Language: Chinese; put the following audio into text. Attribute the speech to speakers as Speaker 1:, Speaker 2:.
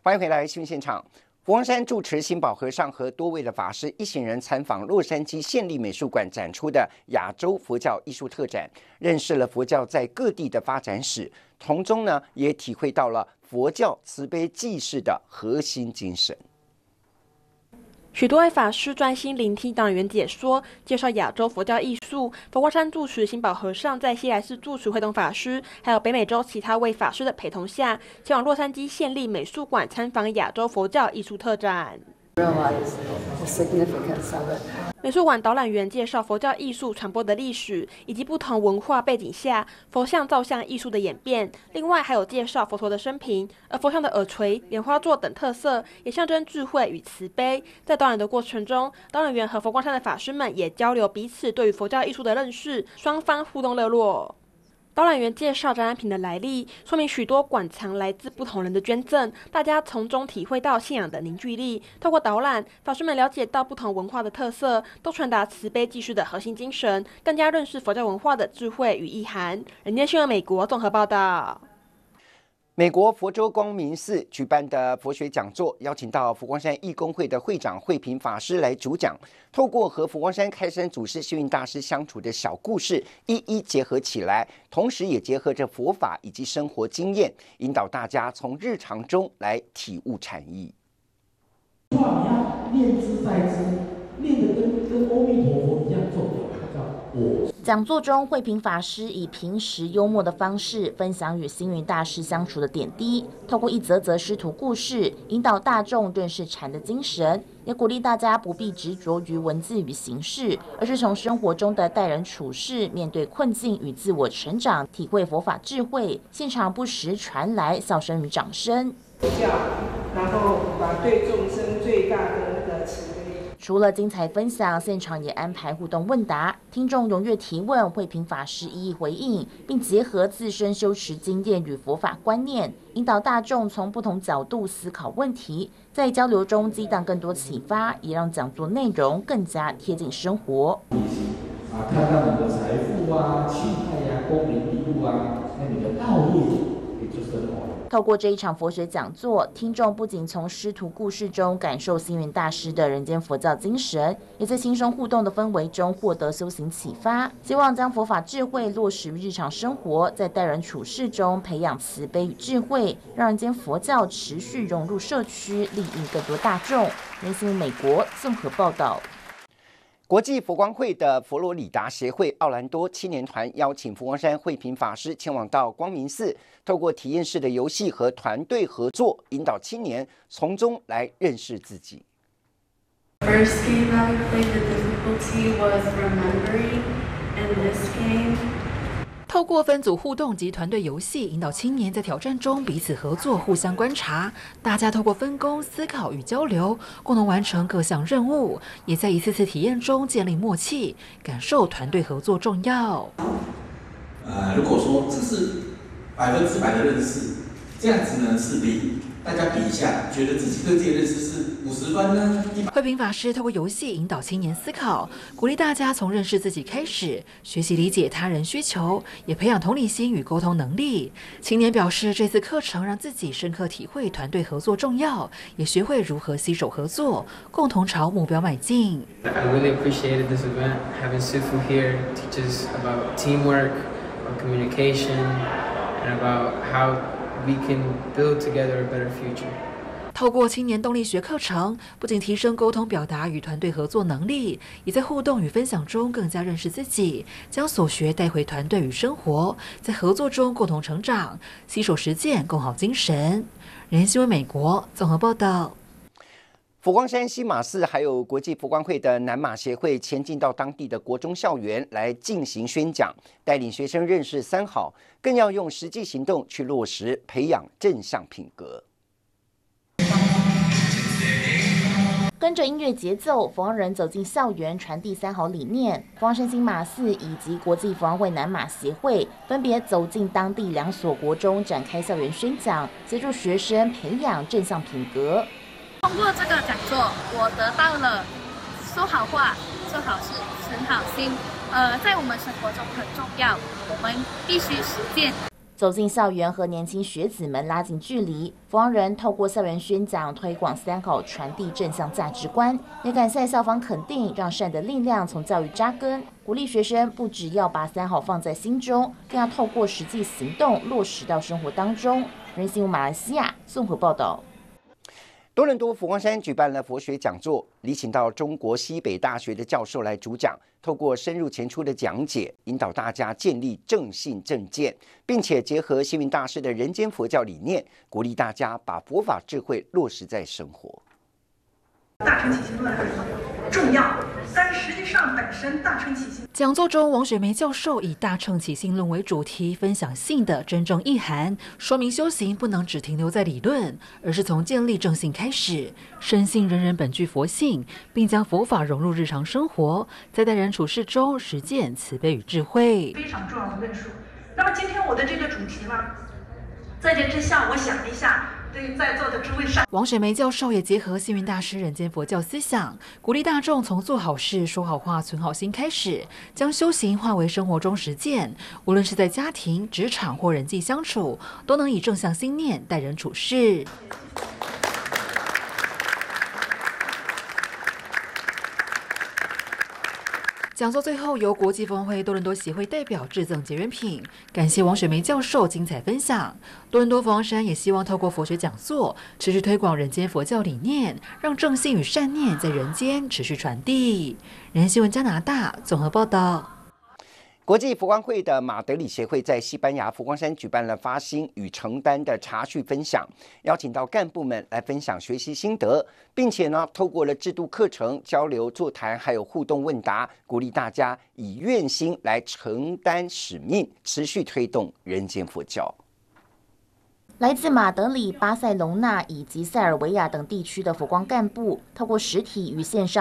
Speaker 1: 欢迎回来新闻现场。佛光山住持心保和尚和多位的法师一行人参访洛杉矶县立美术馆展出的亚洲佛教艺术特展，认识了佛教在各地的发展史，从中呢也体会到了佛教慈悲济世的核心精神。
Speaker 2: 许多位法师专心聆听导览员解说，介绍亚洲佛教艺术。佛光山住持心保和尚在西来寺住持慧东法师，还有北美洲其他位法师的陪同下，前往洛杉矶县立美术馆参访亚洲佛教艺术特展。美术馆导览员介绍佛教艺术传播的历史，以及不同文化背景下佛像造像艺术的演变。另外还有介绍佛陀的生平，而佛像的耳垂、莲花座等特色也象征智慧与慈悲。在导览的过程中，导览员和佛光山的法师们也交流彼此对于佛教艺术的认识，双方互动热络。导览员介绍展览品的来历，说明许多馆藏来自不同人的捐赠，大家从中体会到信仰的凝聚力。透过导览，法师们了解到不同文化的特色，都传达慈悲济世的核心精神，更加认识佛教文化的智慧与意涵。人间新闻美国综合报道。
Speaker 1: 美国佛州光明寺举办的佛学讲座，邀请到佛光山义工会的会长慧平法师来主讲，透过和佛光山开山祖师星云大师相处的小故事，一一结合起来，同时也结合着佛法以及生活经验，引导大家从日常中来体悟禅意。
Speaker 3: 你要念之在之，念的跟阿弥陀佛一样重要。
Speaker 4: 讲座中，慧平法师以平时幽默的方式分享与星云大师相处的点滴，透过一则则师徒故事，引导大众认识禅的精神，也鼓励大家不必执着于文字与形式，而是从生活中的待人处事、面对困境与自我成长，体会佛法智慧。现场不时传来笑声与掌声。
Speaker 5: 然后把对众生最大的那个慈悲。
Speaker 4: 除了精彩分享，现场也安排互动问答，听众踊跃提问，慧平法师一一回应，并结合自身修持经验与佛法观念，引导大众从不同角度思考问题，在交流中激荡更多启发，也让讲座内容更加贴近生活。
Speaker 3: 看到你的财富啊、气派啊、功名利禄啊，那你的道业也就生活。
Speaker 4: 透过这一场佛学讲座，听众不仅从师徒故事中感受星云大师的人间佛教精神，也在轻松互动的氛围中获得修行启发。希望将佛法智慧落实于日常生活，在待人处事中培养慈悲与智慧，让人间佛教持续融入社区，利益更多大众。人新闻美国综合报道。
Speaker 1: 国际佛光会的佛罗里达协会奥兰多青年团邀请佛光山慧平法师前往到光明寺，透过体验式的游戏和团队合作，引导青年从中来认识自己。
Speaker 6: First game I played, the difficulty was remembering, and this game.
Speaker 7: 透过分组互动及团队游戏，引导青年在挑战中彼此合作、互相观察。大家透过分工、思考与交流，共同完成各项任务，也在一次次体验中建立默契，感受团队合作重要。
Speaker 8: 如果说这是100%的认识，这样子呢是比大家比一下，觉得自己对自己的认识是50分呢？100。
Speaker 7: 慧平法师透过游戏引导青年思考，鼓励大家从认识自己开始，学习理解他人需求，也培养同理心与沟通能力。青年表示，这次课程让自己深刻体会团队合作重要，也学会如何携手合作，共同朝目标迈进。
Speaker 9: I really appreciated this event. Having Sifu here teaches about teamwork, about communication, and about how we can build together a better future.
Speaker 7: 透过青年动力学课程，不仅提升沟通表达与团队合作能力，也在互动与分享中更加认识自己，将所学带回团队与生活，在合作中共同成长，携手实践共好精神。人间新闻美国综合报道。
Speaker 1: 佛光山西马寺还有国际佛光会的南马协会前进到当地的国中校园来进行宣讲，带领学生认识三好，更要用实际行动去落实，培养正向品格。
Speaker 4: 跟着音乐节奏，佛光人走进校园，传递三好理念。佛光山新马寺以及国际佛光会南马协会分别走进当地2所国中，展开校园宣讲，协助学生培养正向品格。
Speaker 10: 通过这个讲座，我得到了说好话、做好事、存好心，在我们生活中很重要，我们必须实践。
Speaker 4: 走进校园和年轻学子们拉近距离，佛光人透过校园宣讲推广三好，传递正向价值观，也感谢校方肯定，让善的力量从教育扎根，鼓励学生不只要把三好放在心中，更要透过实际行动落实到生活当中。人新闻马来西亚综合报道。
Speaker 1: 多伦多佛光山举办了佛学讲座，礼请到中国西北大学的教授来主讲，透过深入浅出的讲解，引导大家建立正信正见，并且结合星云大师的人间佛教理念，鼓励大家把佛法智慧落实在生活。
Speaker 11: 大乘起心论很重要，但是实际上本身大乘起心。
Speaker 7: 讲座中，王雪梅教授以大乘起心论为主题，分享信的真正意涵，说明修行不能只停留在理论，而是从建立正信开始，深信人人本具佛性，并将佛法融入日常生活，在待人处事中实践慈悲与智慧。
Speaker 11: 非常重要的论述。那么今天我的这个主题呢，在这之下，我想一下。对在座的诸位上，
Speaker 7: 王雪梅教授也结合星云大师人间佛教思想，鼓励大众从做好事、说好话、存好心开始，将修行化为生活中实践。无论是在家庭、职场或人际相处，都能以正向心念待人处事。讲座最后由国际佛光会多伦多协会代表致赠结缘品，感谢王雪梅教授精彩分享。多伦多佛光山也希望透过佛学讲座，持续推广人间佛教理念，让正信与善念在人间持续传递。人新闻加拿大综合报道。
Speaker 1: 国际佛光会的马德里协会在西班牙佛光山举办了发心与承担的茶叙分享，邀请到干部们来分享学习心得，并且呢，透过了制度课程、交流座谈，还有互动问答，鼓励大家以愿心来承担使命，持续推动人间佛教。
Speaker 4: 来自马德里、巴塞隆纳以及塞尔维亚等地区的佛光干部，透过实体与线上